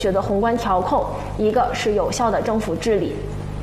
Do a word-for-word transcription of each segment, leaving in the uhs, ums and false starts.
学的宏观调控，一个是有效的政府治理。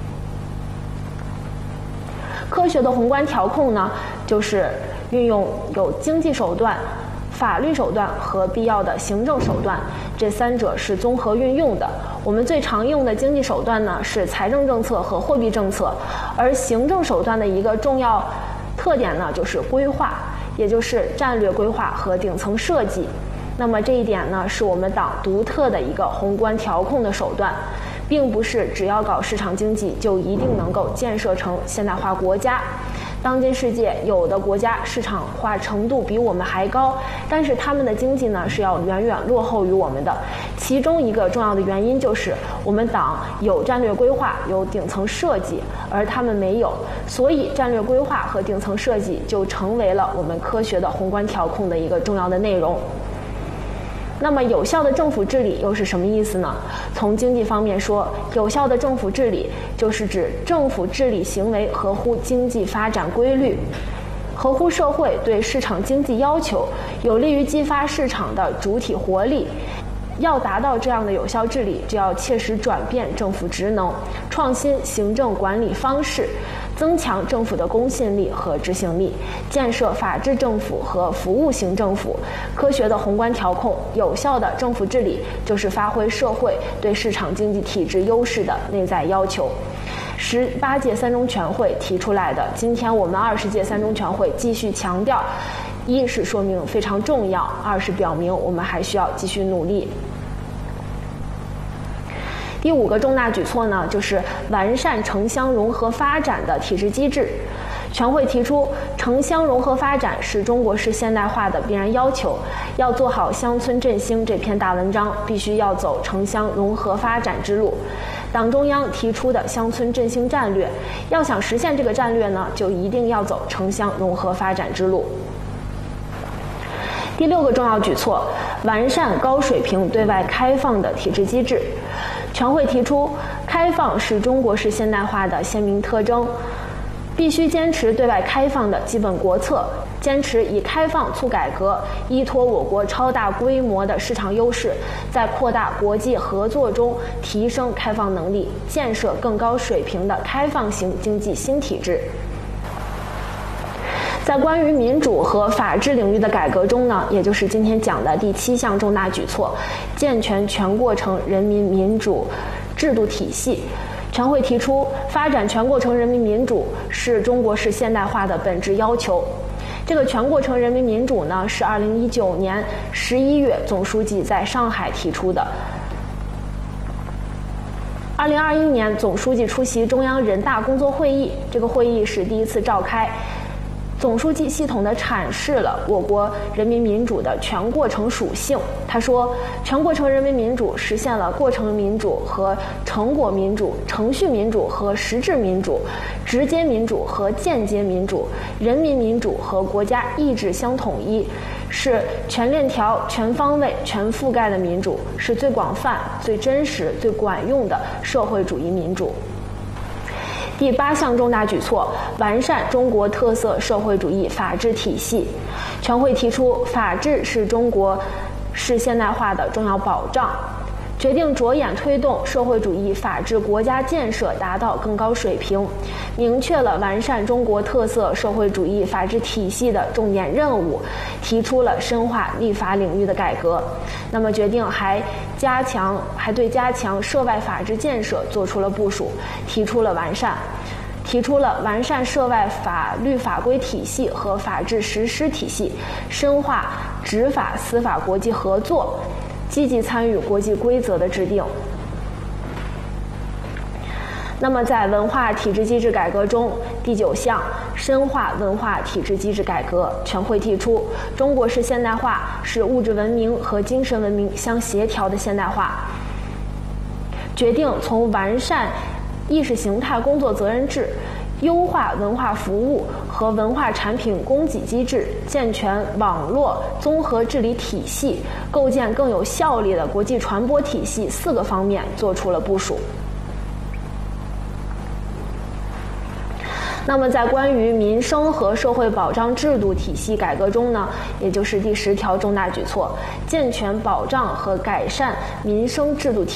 科学的宏观调控呢，就是运用有经济手段、法律手段和必要的行政手段，这三者是综合运用的。我们最常用的经济手段呢是财政政策和货币政策，而行政手段的一个重要特点呢就是规划，也就是战略规划和顶层设计。那么这一点呢是我们党独特的一个宏观调控的手段，并不是只要搞市场经济就一定能够建设成现代化国家。当今世界有的国家市场化程度比我们还高，但是他们的经济呢是要远远落后于我们的。其中一个重要的原因就是我们党有战略规划，有顶层设计，而他们没有，所以战略规划和顶层设计就成为了我们科学的宏观调控的一个重要的内容。那么有效的政府治理又是什么意思呢？从经济方面说，有效的政府治理就是指政府治理行为合乎经济发展规律，合乎社会对市场经济要求，有利于激发市场的主体活力。要达到这样的有效治理，就要切实转变政府职能，创新行政管理方式，增强政府的公信力和执行力，建设法治政府和服务型政府。科学的宏观调控，有效的政府治理，就是发挥社会对市场经济体制优势的内在要求。十八届三中全会提出来的，今天我们二十届三中全会继续强调，一是说明非常重要，二是表明我们还需要继续努力。第五个重大举措呢，就是完善城乡融合发展的体制机制。全会提出，城乡融合发展是中国式现代化的必然要求，要做好乡村振兴这篇大文章，必须要走城乡融合发展之路。党中央提出的乡村振兴战略，要想实现这个战略呢，就一定要走城乡融合发展之路。第六个重要举措，完善高水平对外开放的体制机制。全会提出，开放是中国式现代化的鲜明特征，必须坚持对外开放的基本国策，坚持以开放促改革，依托我国超大规模的市场优势，在扩大国际合作中提升开放能力，建设更高水平的开放型经济新体制。在关于民主和法治领域的改革中呢，也就是今天讲的第七项重大举措，健全全过程人民民主制度体系。全会提出，发展全过程人民民主是中国式现代化的本质要求。这个全过程人民民主呢，是二零一九年十一月总书记在上海提出的。二零二一年总书记出席中央人大工作会议，这个会议是第一次召开。总书记系统地阐释了我国人民民主的全过程属性。他说，全过程人民民主实现了过程民主和成果民主、程序民主和实质民主、直接民主和间接民主、人民民主和国家意志相统一，是全链条、全方位、全覆盖的民主，是最广泛、最真实、最管用的社会主义民主。第八项重大举措，完善中国特色社会主义法治体系。全会提出，法治是中国式现代化的重要保障，决定着眼推动社会主义法治国家建设达到更高水平，明确了完善中国特色社会主义法治体系的重点任务，提出了深化立法领域的改革。那么决定还加强，还对加强涉外法治建设做出了部署，提出了完善。提出了完善涉外法律法规体系和法治实施体系，深化执法司法国际合作，积极参与国际规则的制定。那么在文化体制机制改革中，第九项，深化文化体制机制改革。全会提出，中国式现代化是物质文明和精神文明相协调的现代化，决定从完善意识形态工作责任制、优化文化服务和文化产品供给机制、健全网络综合治理体系、构建更有效力的国际传播体系四个方面做出了部署。那么在关于民生和社会保障制度体系改革中呢，也就是第十条重大举措，健全保障和改善民生制度体